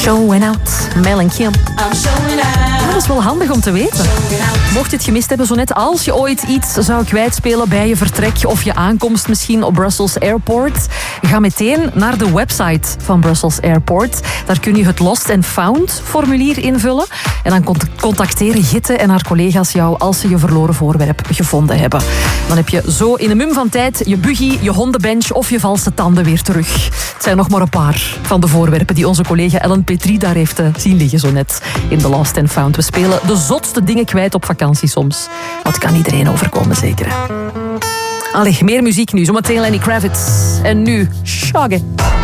Showing out, Mel en Kim. Dat is wel handig om te weten. Mocht je het gemist hebben, zo net als je ooit iets zou kwijtspelen bij je vertrek of je aankomst misschien op Brussels Airport, ga meteen naar de website van Brussels Airport. Daar kun je het Lost and Found formulier invullen. En dan contacteren Gitte en haar collega's jou als ze je verloren voorwerp gevonden hebben. Dan heb je zo in een mum van tijd je buggy, je hondenbench of je valse tanden weer terug. Het zijn nog maar een paar van de voorwerpen die onze collega Ellen Petrie daar heeft zien liggen zo net in de Lost and Found. We spelen de zotste dingen kwijt op vakantie soms. Dat kan iedereen overkomen, zeker. Allee, meer muziek nu. Zometeen Lenny Kravitz. En nu Shaggy.